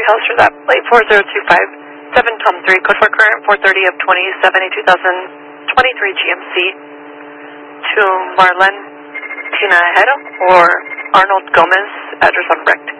details for that. Plate 4025, 7 Tom 3, code for current 430 of 27 2023 GMC to Marlene Tinajero or Arnold Gomez, address on Wrecked